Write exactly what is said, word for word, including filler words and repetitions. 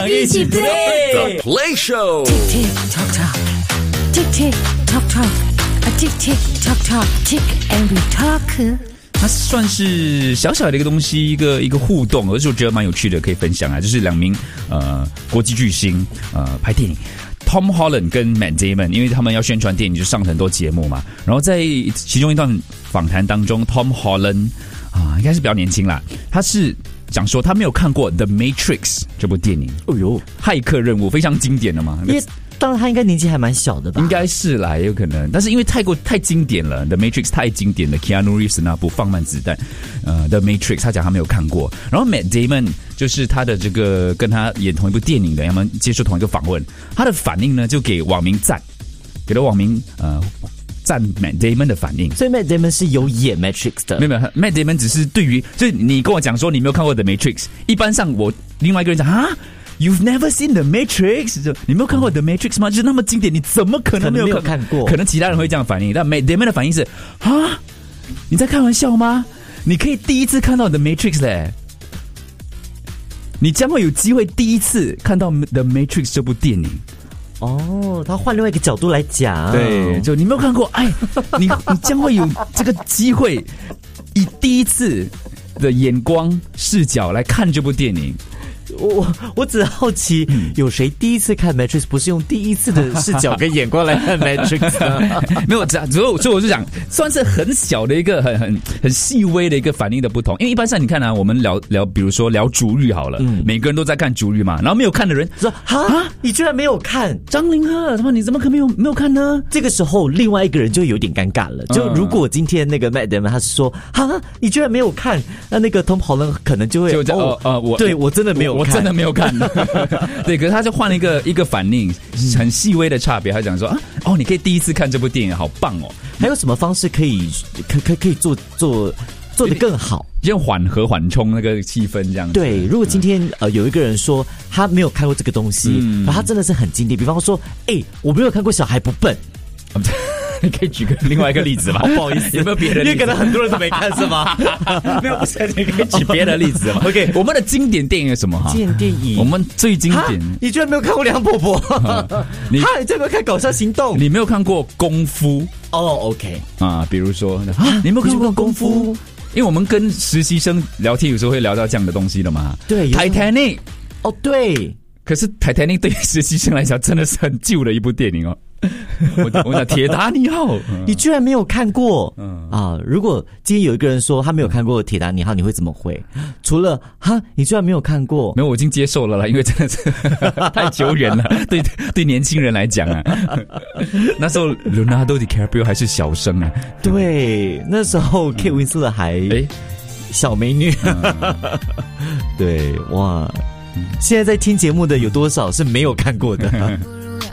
想一起 play The Play Show。 Tick tock tock, tick tick tock tock, a tick tick tock tock, tick and we talk。 它算是小小的一个东西，一个一个互动，而且我觉得蛮有趣的，可以分享啊。就是两名呃国际巨星呃拍电影。Tom Holland 跟 Matt Damon， 因为他们要宣传电影，就上很多节目嘛。然后在其中一段访谈当中 ，Tom Holland 啊，应该是比较年轻啦，他是讲说他没有看过《The Matrix》这部电影。 哦呦， 骇客任务非常经典的嘛。 因为当然他应该年纪还蛮小的吧？ 应该是啦，也有可能。但是因为太过太经典了，《The Matrix》太经典了 ，Keanu Reeves 那部放慢子弹，呃，《The Matrix》他讲他没有看过。然后 Matt Damon 就是他的这个跟他演同一部电影的，他们接受同一个访问，他的反应呢就给网民赞，给了网民呃赞 Matt Damon 的反应。 所以 Matt Damon 是有演 Matrix 的， 没有没有 ，Matt Damon 只是对于就是你跟我讲说你没有看过 The Matrix， 一般上我另外一个人讲啊。You've never seen The Matrix？ 你没有看过 The Matrix 吗？就是那么经典，你怎么可能没有 看, 可能没有看过？ 可能其他人会这样反应，但 Matt Damon 的反应是啊，你在开玩笑吗？你可以第一次看到 The Matrix 嘞，你将会有机会第一次看到 The Matrix 这部电影。 哦，他换另外一个角度来讲， 对，就你没有看过，哎，你你将会有这个机会，以第一次的眼光视角来看这部电影。 我我我只好奇，嗯、有谁第一次看 Matrix 不是用第一次的视角跟眼光来看 Matrix 呢？ 没有，所以所以我就讲，算是很小的一个很很很细微的一个反应的不同。因为一般上你看啊，我们聊聊，比如说聊逐日好了，嗯、每个人都在看逐日嘛，然后没有看的人说啊，你居然没有看张凌赫，他妈你怎么可能没有没有看呢？ 这个时候另外一个人就有点尴尬了。就如果今天那个 Matt Damon 他是说啊，你居然没有看，那那个 Tom Holland 可能就会就哦呃我对我真的没有看。 我真的没有看，对，可是他就换了一个一个反应，很细微的差别。他讲说啊，哦，你可以第一次看这部电影，好棒哦！ 还有什么方式可以可可可以做做做得更好？ 用缓和缓冲那个气氛这样子。 对，如果今天呃有一个人说他没有看过这个东西，嗯、然后他真的是很经典，比方说，哎，我没有看过《小孩不笨》。 你可以举个另外一个例子吗？ 不好意思， 有没有别的例子？ 因为可能很多人都没看是吗？ 没有，不是，你可以举别的例子吗 ？OK， 我们的经典电影是什么？ 经典电影， 我们最经典。 你居然没有看过《梁婆婆》？你哈，你有没有看《搞笑行动》？ 你没有看过《功夫》？ 哦、，OK 啊，比如说啊，你没有看过《功夫》？因为我们跟实习生聊天，有时候会聊到这样的东西的嘛。 对 ，Titanic。 哦，对。 可是 Titanic 对于实习生来讲，真的是很旧的一部电影哦。我我讲铁达尼号， 你居然没有看过？嗯啊！如果今天有一个人说他没有看过铁达尼号，你会怎么回？除了哈，你居然没有看过？ 没有，我已经接受了啦，因为真的是太久远了，对对，年轻人来讲啊，那时候 Leonardo DiCaprio 还是小生啊， 对，那时候 Kate Winslet 还哎小美女，嗯、对哇。现在在听节目的有多少是没有看过的？